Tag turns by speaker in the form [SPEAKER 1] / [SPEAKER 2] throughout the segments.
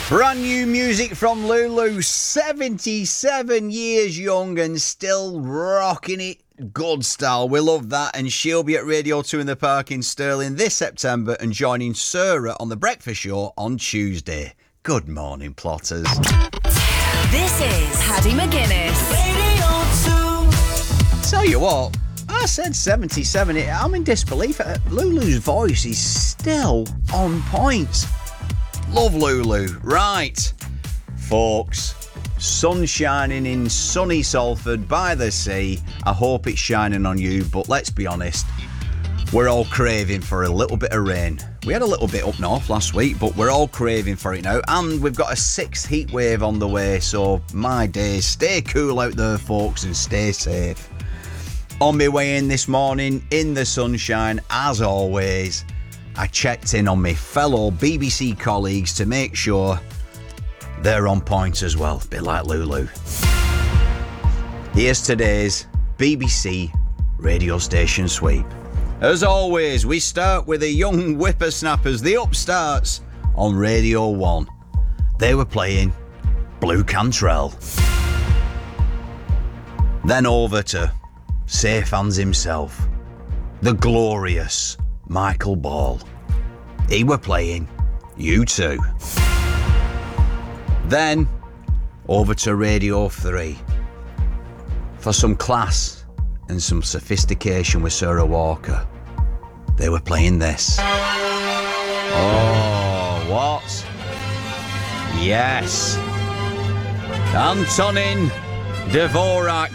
[SPEAKER 1] Brand new music from Lulu, 77 years young and still rocking it good style. We love that, and she'll be at Radio 2 in the Park in Stirling this September and joining Sarah on The Breakfast Show on Tuesday. Good morning, plotters.
[SPEAKER 2] This is Paddy McGuinness. Radio 2.
[SPEAKER 1] Tell you what, I said 77. I'm in disbelief. Lulu's voice is still on point. Love Lulu. Right, folks, sun shining in sunny Salford by the sea. I hope it's shining on you, but let's be honest, we're all craving for a little bit of rain. We had a little bit up north last week, but we're all craving for it now, and we've got a 6th heat wave on the way, so my days, stay cool out there, folks, and stay safe. On my way in this morning, in the sunshine, as always, I checked in on my fellow BBC colleagues to make sure they're on point as well, a bit like Lulu. Here's today's BBC radio station sweep. As always, we start with the young whippersnappers, the upstarts, on Radio 1. They were playing Blue Cantrell. Then over to Safe Hands himself, the glorious Michael Ball. He were playing U2. Then over to Radio 3 for some class and some sophistication with Sarah Walker. They were playing this. Oh, what? Yes. Antonin Dvorak.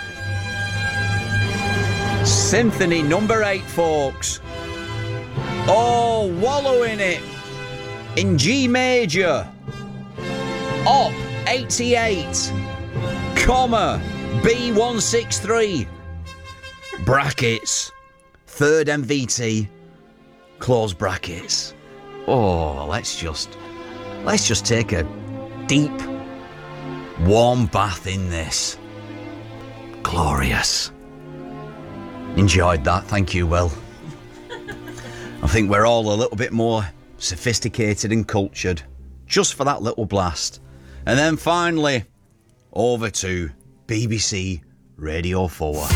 [SPEAKER 1] Symphony number 8, folks. Oh, wallow in it. In G major. Op 88. Comma B163. Brackets. 3rd MVT. Close brackets. Oh, let's just take a deep, warm bath in this. Glorious. Enjoyed that, thank you, Will. I think we're all a little bit more sophisticated and cultured just for that little blast. And then finally, over to BBC Radio 4.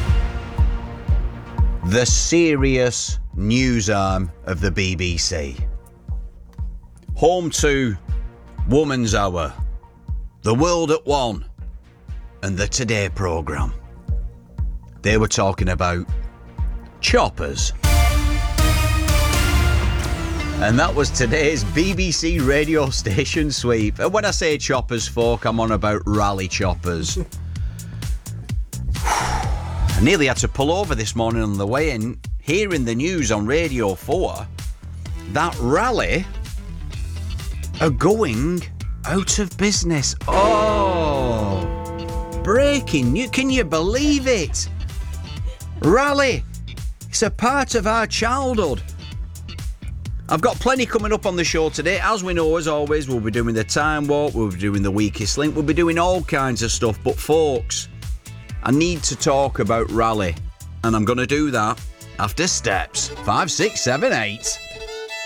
[SPEAKER 1] The serious news arm of the BBC. Home to Woman's Hour, The World at One, and the Today programme. They were talking about choppers. And that was today's BBC radio station sweep. And when I say choppers, folk, I'm on about rally choppers. I nearly had to pull over this morning on the way in, hearing the news on Radio 4 that Rally are going out of business. Oh, breaking news. Can you believe it? Rally, it's a part of our childhood. I've got plenty coming up on the show today. As we know, as always, we'll be doing the time warp, we'll be doing the weakest link, we'll be doing all kinds of stuff. But folks, I need to talk about Rally, and I'm going to do that after Steps 5, 6, 7, 8.